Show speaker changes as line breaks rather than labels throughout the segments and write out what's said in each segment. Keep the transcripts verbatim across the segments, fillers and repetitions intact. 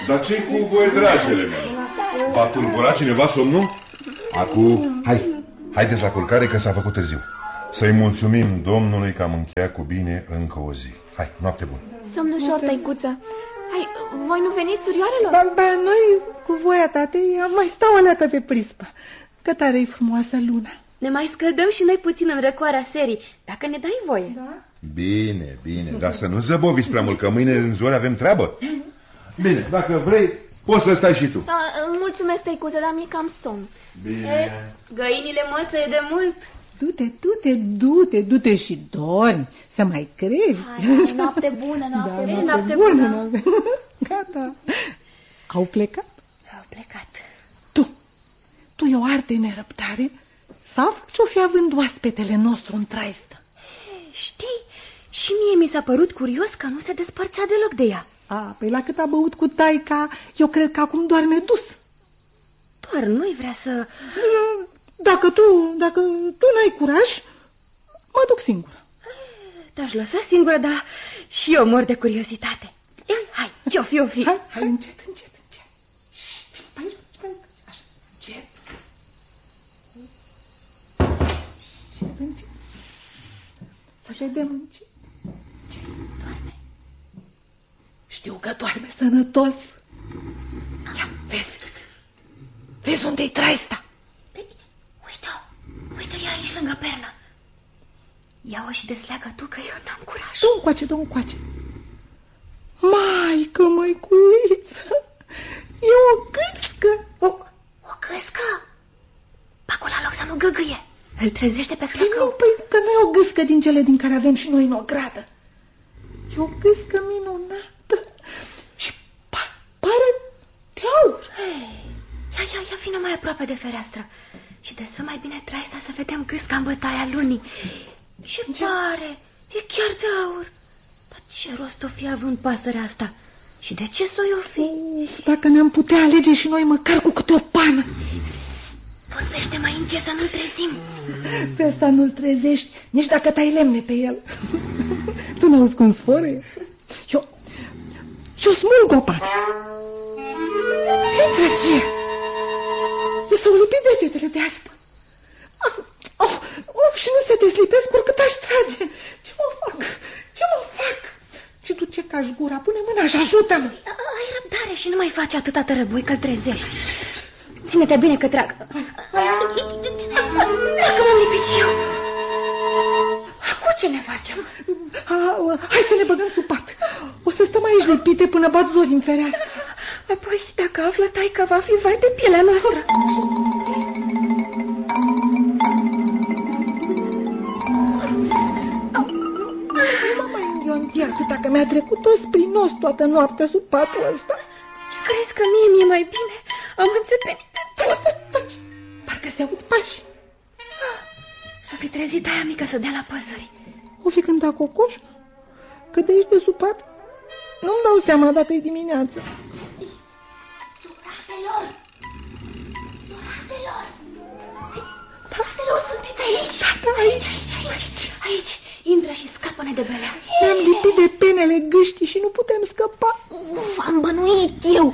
Dar ce-i cu voi, dragele mele? V-a tulburat cineva somnul? Acum, hai, haideți la culcare că s-a făcut târziu. Să-i mulțumim Domnului că am încheiat cu bine încă o zi. Hai, noapte bună.
Somn ușor, tăicuță. Hai, voi nu veniți, surioarelor?
Ba, ba, noi, cu voia tatei, am mai stau o leacă pe prispă. Că tare-i frumoasă luna.
Ne mai scăldăm și noi puțin în răcoarea serii, dacă ne dai voie.
Da?
Bine, bine, dar să nu zăboviți prea mult, că mâine în zori avem treabă. Bine, dacă vrei, poți să stai și tu.
Da, mulțumesc, tăicuță, dar mi-e cam somn.
Bine.
E, găinile mălțăie de mult.
Du-te, du-te, du-te, du-te și dormi, să mai crești.
Hai, hai, noapte bună, noapte,
da,
bună,
noapte
bună.
bună. Noapte... Gata. Au plecat?
Au plecat.
Tu, tu e o arte nerăbdare? Sau ce-o fi având oaspetele nostru în traistă?
Știi, și mie mi s-a părut curios că nu se despărțea deloc de ea.
A, păi la cât a băut cu taica, eu cred că acum doarme dus.
Doar nu-i vrea să...
Dacă tu, dacă tu n-ai curaj, mă duc singură.
Te-aș lăsa singură, dar și eu mor de curiozitate. Hai, ce-o fi, o fi.
Hai, hai, încet, încet, încet. Hai, hai, așa, încet. Încet, încet. Să vedem încet. Ce? Doarme. Știu că doarme sănătos. Ia, vezi. Vezi unde-i traista?
Uite-o, uite-o, e aici lângă pernă. Ia-o și desleagă tu, că eu n-am curaj.
Du încoace, du încoace. Maică, măiculiță, e o gâscă.
O, o gâscă? Acolo la loc să nu gâgâie. Îl trezește pe flăcău.
Nu, păi că nu e o gâscă din cele din care avem și noi în ogradă. E o gâscă minunată și pa pare de aur.
Hey, ia, ia, ia, vină mai aproape de fereastră și dă-să mai bine traista să vedem gâsca în bătaia lunii. Ce pare, e chiar de aur. Dar ce rost o fi având pasărea asta? Și de ce s-o o fi?
Uf, dacă ne-am putea alege și noi măcar cu câte o pană.
Vorbește mai încet să nu-l trezim.
Pe asta nu-l trezești, nici dacă tai lemne pe el. Tu n-auzi cum sfărăie? Eu, eu smulg o pană. Intră ce? Mi s-au lipit degetele de aspă. Of, of, of, și nu se deslipesc oricât aș trage. Ce mă fac? Ce mă fac? Și tu ce cași gura? Pune mâna și ajută-mă.
Ai răbdare și nu mai faci atâta tărăbui că-l trezești. Ține-te bine că trag. Dacă m-am lipit și eu. Acum ce ne facem?
A, hai să ne băgăm sub pat. O să stăm aici lipite până bat zori în fereastră.
Apoi, dacă află taica, va fi vai de pielea noastră.
Nu mă mai înghionti atâta că mi-a trecut tot sprinos toată noaptea sub patul ăsta.
Ce crezi că mie mi-e mai bine? Am înțepenit de tot.
Taci, parcă se aud pași.
S-a fi trezit aia mică să dea la păsări.
O fi cântat cocoș? Că de aici de sub pat nu-mi dau seama dacă e dimineață.
Suratelor! Suratelor! Suratelor, sunteți aici?
Da, aici,
aici, aici, aici. Intră și scapă-ne de belea.
Ne-am lipit de penele gâștii și nu putem scăpa.
Uf, am bănuit eu.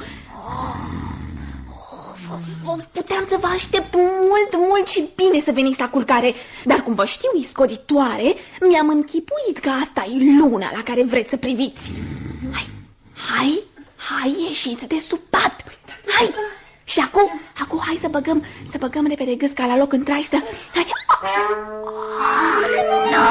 Puteam să vă aștept mult, mult și bine să veniți la culcare, dar cum vă știu iscoditoare, mi-am închipuit că asta e luna la care vreți să priviți. Hai, hai, hai, ieșiți de sub pat. Hai, și acum, acum hai să băgăm, să băgăm repede gâsca la loc în traistă. Hai, nu,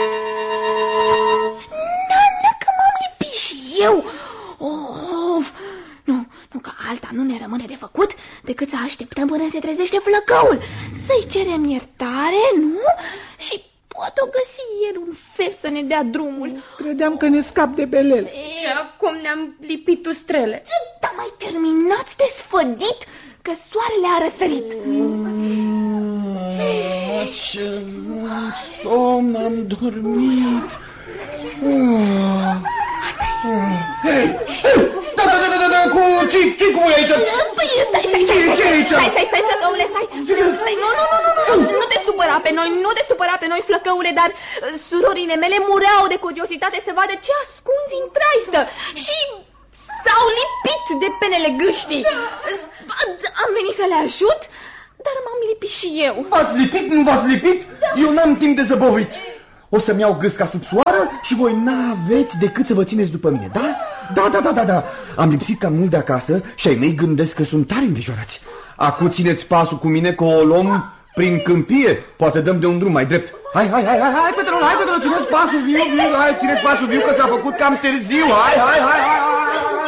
nu, că m-am lipit și eu. Of, nu, nu, că alta nu ne rămâne de făcut decât să așteptăm până se trezește flăcăul. Să-i cerem iertare, nu? Și poate o găsi el un fel să ne dea drumul.
Credeam că ne scap de belele.
Și acum ne-am lipit ustrele. Dar mai terminați de sfădit că soarele a răsărit.
Ce somn am dormit. Da, da, da, da, da, cu ce-i cu voi aici?
Păi, stai, stai, stai, stai, stai, stai, stai, flăcăule, stai, stai, nu, nu, nu, nu, nu, nu te supăra pe noi, nu te supăra pe noi, flăcăule, dar surorile mele mureau de curiositate să vadă ce ascunzi în traistă și s-au lipit de penele picioarele gâștii. Am venit să le ajut, dar m-am lipit și eu.
V-ați lipit? Nu v-ați lipit? Eu n-am timp de zăbovit. O să-mi iau gâsca sub soară și voi n-aveți decât să vă țineți după mine, da? Da, da, da, da, da. Am lipsit cam mult de acasă și ai mei gândesc că sunt tare îngrijorați. Acu țineți pasul cu mine că o luăm prin câmpie. Poate dăm de un drum mai drept. Hai, hai, hai, hai, hai, Petru, hai, Petru, țineți pasul viu, viu, hai, țineți pasul viu că s-a făcut cam târziu. Hai, hai, hai, hai, hai.